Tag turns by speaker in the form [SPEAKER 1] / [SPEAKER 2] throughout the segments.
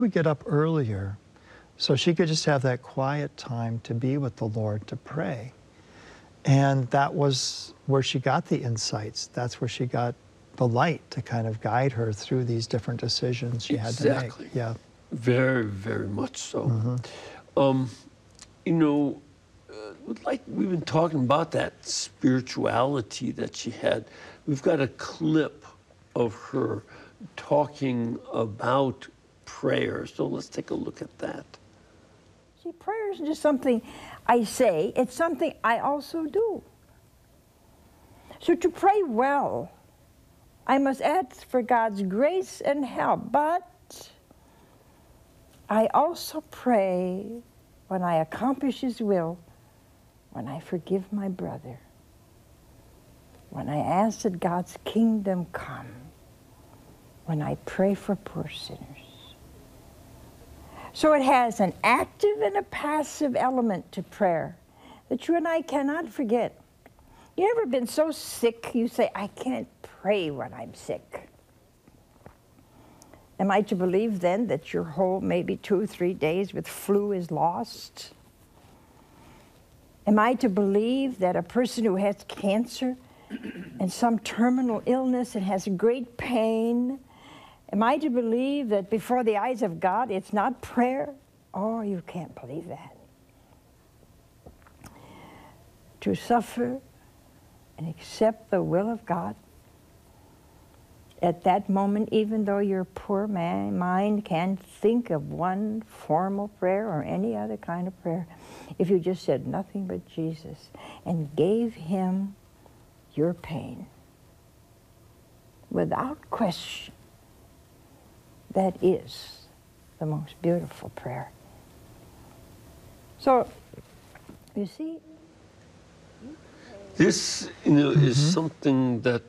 [SPEAKER 1] would get up earlier so she could just have that quiet time to be with the Lord, to pray. And that was where she got the insights. That's where she got the light to kind of guide her through these different decisions she had to make.
[SPEAKER 2] Exactly.
[SPEAKER 1] Yeah.
[SPEAKER 2] Very, very much so. You know, like we've been talking about that spirituality that she had. We've got a clip of her talking about prayer. So let's take a look at that.
[SPEAKER 3] See, prayer isn't just something I say, it's something I also do. So to pray well, I must ask for God's grace and help, but I also pray when I accomplish His will, when I forgive my brother, when I ask that God's kingdom come, when I pray for poor sinners. So it has an active and a passive element to prayer that you and I cannot forget. You ever been so sick you say, I can't pray when I'm sick? Am I to believe then that your whole maybe 2 or 3 days with flu is lost? Am I to believe that a person who has cancer and some terminal illness and has great pain, am I to believe that before the eyes of God it's not prayer? Oh, you can't believe that. To suffer and accept the will of God at that moment, even though your poor mind can't think of one formal prayer or any other kind of prayer, if you just said nothing but Jesus and gave Him your pain, without question, that is the most beautiful prayer. So, you see,
[SPEAKER 2] This, you know, is something that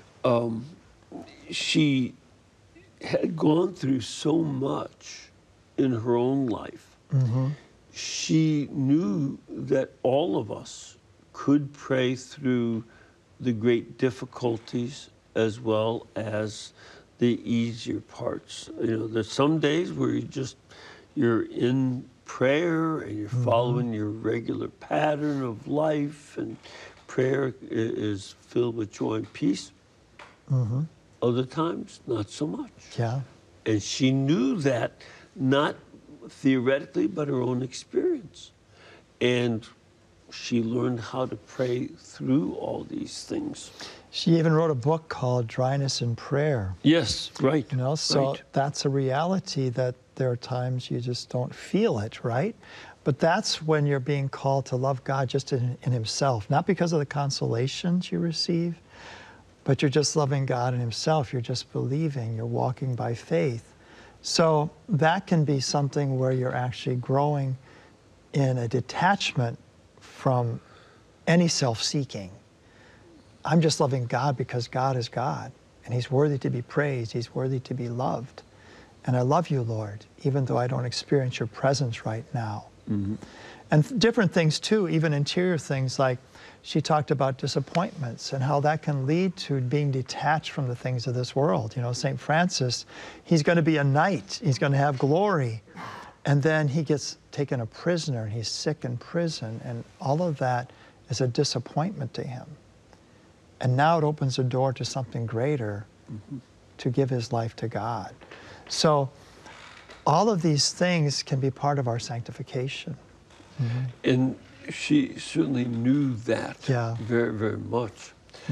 [SPEAKER 2] she had gone through so much in her own life. She knew that all of us could pray through the great difficulties as well as the easier parts. You know, there's some days where you're in prayer and you're following your regular pattern of life, and prayer is filled with joy and peace. Other times, not so much.
[SPEAKER 1] Yeah.
[SPEAKER 2] And she knew that, not theoretically, but her own experience. And she learned how to pray through all these things.
[SPEAKER 1] She even wrote a book called Dryness in Prayer.
[SPEAKER 2] Yes, right.
[SPEAKER 1] You know, so
[SPEAKER 2] right.
[SPEAKER 1] that's a reality, that there are times you just don't feel it, right? But that's when you're being called to love God just in Himself, not because of the consolations you receive, but you're just loving God in Himself. You're just believing. You're walking by faith. So that can be something where you're actually growing in a detachment from any self-seeking. I'm just loving God because God is God, and He's worthy to be praised. He's worthy to be loved. And I love you, Lord, even though I don't experience your presence right now. And different things too, even interior things, like she talked about disappointments and how that can lead to being detached from the things of this world. You know, St. Francis, he's going to be a knight. He's going to have glory. And then he gets taken a prisoner, and he's sick in prison. And all of that is a disappointment to him. And now it opens a door to something greater, to give his life to God. So all of these things can be part of our sanctification.
[SPEAKER 2] And she certainly knew that very, very much.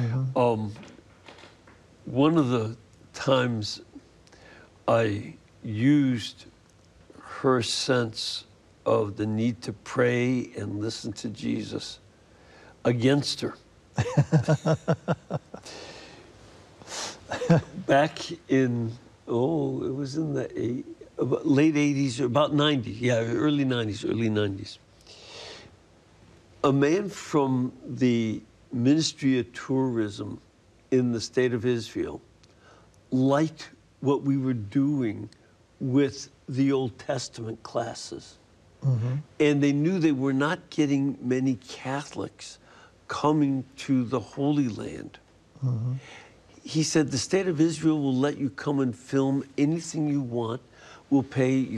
[SPEAKER 2] One of the times I used her sense of the need to pray and listen to Jesus against her. Back in, it was in the late 80s, or about 90s, early 90s. A man from the Ministry of Tourism in the state of Israel liked what we were doing with the Old Testament classes. And they knew they were not getting many Catholics coming to the Holy Land. He said, the state of Israel will let you come and film anything you want. We'll pay